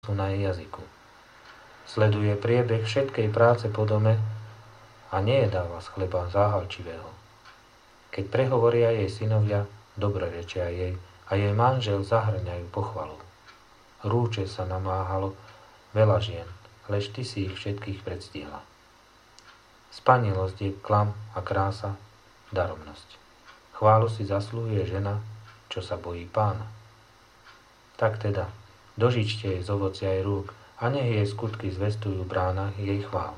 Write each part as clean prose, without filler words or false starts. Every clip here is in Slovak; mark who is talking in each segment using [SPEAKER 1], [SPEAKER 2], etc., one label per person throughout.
[SPEAKER 1] sú na jej jazyku. Sleduje priebeh všetkej práce po dome a nejedáva z chleba záhalčivého. Keď prehovoria jej synovia, dobrorečia jej a jej manžel zahrňajú pochvalu. Rúče sa namáhalo veľa žien, lež ty si ich všetkých predstihla. Spanilosť je klam a krása, daromnosť. Chválu si zaslúhuje žena, čo sa bojí Pána. Tak teda, dožičte jej z ovocia jej rúk a nech jej skutky zvestujú v bránach jej chválu.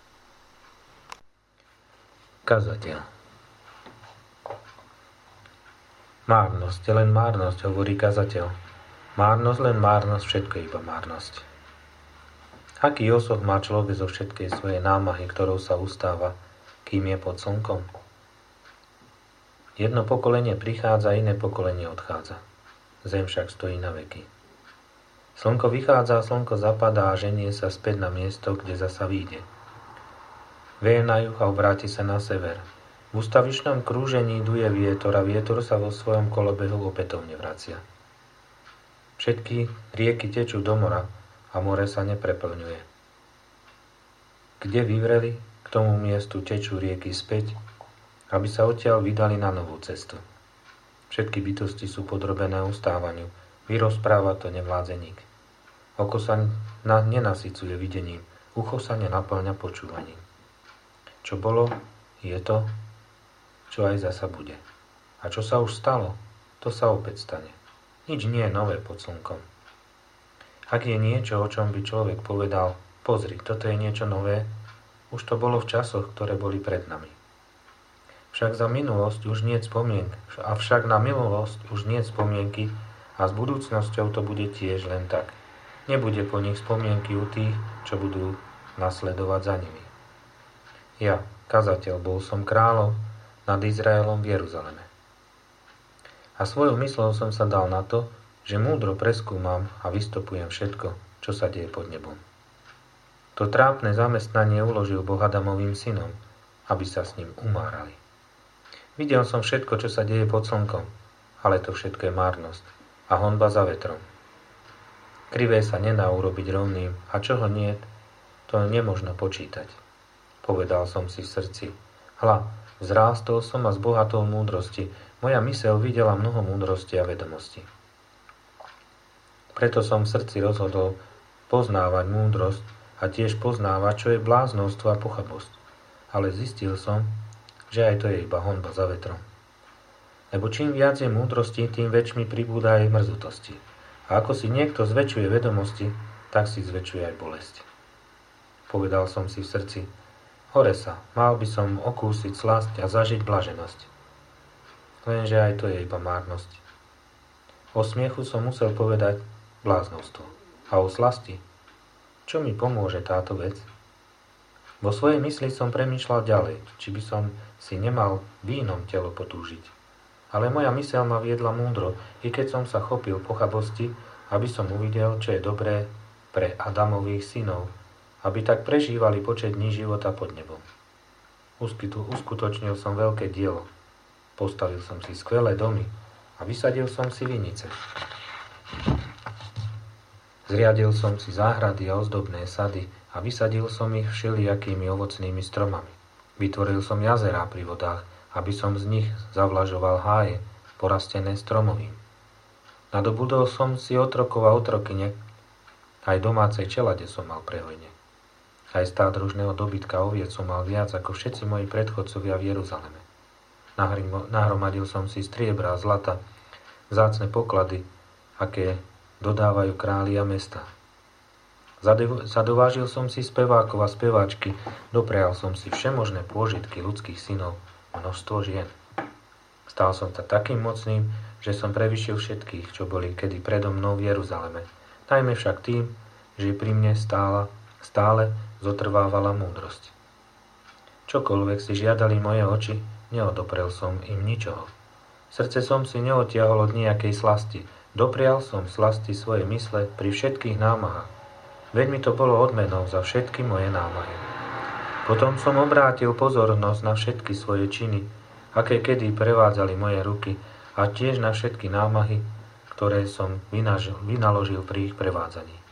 [SPEAKER 1] Kazateľ. Márnosť je len márnosť, hovorí kazateľ. Márnosť, len márnosť, všetko je iba márnosť. Aký osoh má človek zo všetkej svojej námahy, ktorou sa ustáva, kým je pod slnkom? Jedno pokolenie prichádza, iné pokolenie odchádza. Zem však stojí na veky. Slnko vychádza, slnko zapadá a ženie sa späť na miesto, kde zasa vyjde. Veje na juh a obráti sa na sever. V ustavičnom krúžení duje vietor a vietor sa vo svojom kolobehu opätovne vracia. Všetky rieky tečú do mora a more sa nepreplňuje. Kde vyvreli, k tomu miestu tečú rieky späť, aby sa odtiaľ vydali na novú cestu. Všetky bytosti sú podrobené ustávaniu, vyrozpráva to nevládze nik. Oko sa nenasycuje videním, ucho sa nenaplňa počúvaním. Čo bolo, je to, čo aj zasa bude. A čo sa už stalo, to sa opäť stane. Nič nie je nové pod slnkom. Ak je niečo, o čom by človek povedal, pozri, toto je niečo nové, už to bolo v časoch, ktoré boli pred nami. Však na minulosť už nie je spomienky a s budúcnosťou to bude tiež len tak. Nebude po nich spomienky u tých, čo budú nasledovať za nimi. Ja, kazateľ, bol som kráľom nad Izraelom v Jeruzaleme. A svojou myslou som sa dal na to, že múdro preskúmam a vystopujem všetko, čo sa deje pod nebom. To trápne zamestnanie uložil Boh Adamovým synom, aby sa s ním umárali. Videl som všetko, čo sa deje pod slnkom, ale to všetko je márnosť a honba za vetrom. Krivé sa nedá urobiť rovným a čoho nie, to nemožno počítať. Povedal som si v srdci, hľa, vzrástol som a zbohatol múdrosti, moja myseľ videla mnoho múdrosti a vedomosti. Preto som v srdci rozhodol poznávať múdrosť a tiež poznávať, čo je bláznostvo a pochabosť. Ale zistil som, že aj to je iba honba za vetrom. Lebo čím viac je múdrosti, tým väčšmi pribúda aj mrzutosti. A ako si niekto zväčšuje vedomosti, tak si zväčšuje aj bolesť. Povedal som si v srdci, hore sa, mal by som okúsiť slasť a zažiť blaženosť. Lenže aj to je iba márnosť. O smiechu som musel povedať bláznostvo. A o slasti, čo mi pomôže táto vec? Vo svojej mysli som premýšľal ďalej, či by som si nemal vínom telo potúžiť. Ale moja myseľ ma viedla múdro, i keď som sa chopil pochabosti, aby som uvidel, čo je dobré pre Adamových synov, aby tak prežívali počet dní života pod nebom. Uskutočnil som veľké dielo. Postavil som si skvelé domy a vysadil som si vinice. Zriadil som si záhrady a ozdobné sady a vysadil som ich všelijakými ovocnými stromami. Vytvoril som jazerá pri vodách, aby som z nich zavlažoval háje, porastené stromovým. Nadobudol som si otrokov a otrokyne, aj domácej čelade som mal prehojne. Aj stád ružného dobytka oviec som mal viac ako všetci moji predchodcovia v Jeruzaleme. Nahromadil som si striebra a zlata, vzácne poklady, aké dodávajú králi a mesta. Zadovážil som si spevákov a speváčky, doprial som si všemožné pôžitky ľudských synov, množstvo žien. Stal som sa takým mocným, že som prevyšil všetkých, čo boli kedy predo mnou v Jeruzaleme. Najmä však tým, že pri mne stále zotrvávala múdrosť. Čokoľvek si žiadali moje oči, neodoprel som im ničoho. Srdce som si neodtiahol od nejakej slasti. Doprial som slasti svoje mysle pri všetkých námahách. Veď mi to bolo odmenou za všetky moje námahy. Potom som obrátil pozornosť na všetky svoje činy, aké kedy prevádzali moje ruky, a tiež na všetky námahy, ktoré som vynaložil pri ich prevádzaní.